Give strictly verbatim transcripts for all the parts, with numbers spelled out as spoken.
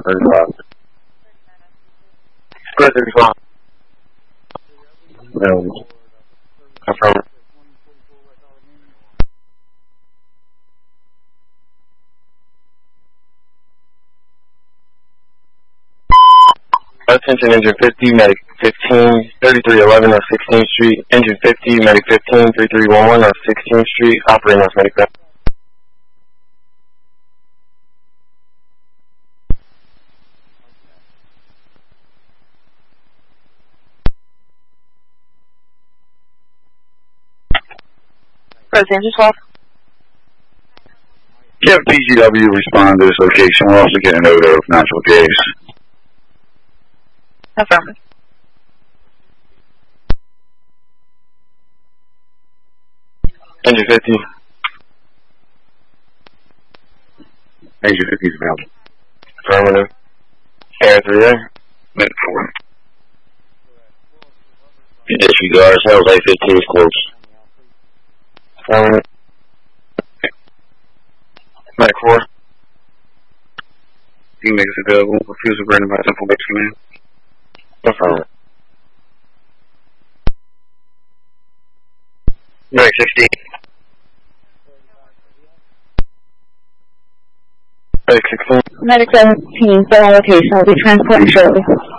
thirty-five. Square thirty-five. No. Affirmative. Attention, engine fifty, medic fifteen, thirty-three eleven on sixteenth Street. Engine fifty, medic fifteen, thirty-three eleven on sixteenth Street. Operating off medic. President twelve. Get P G W respond to this location. We're also getting an odor of natural gas. Affirmative. Engine fifty. Engine fifty is available. Affirmative. Air three A. Medic four. Disregard, sounds like fifteen is close. Affirmative. Medic four. Teammates available. Refusal granted by Central Base Command. Affirmative. Medic sixteen. Medic sixteen. Medic seventeen, full location, will be transporting shortly.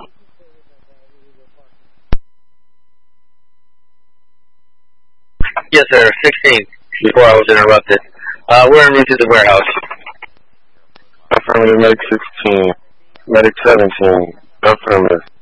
Yes, sir. sixteen. Before I was interrupted. Uh, we're en route to the warehouse. Affirmative, medic sixteen. Medic seventeen. Affirmative.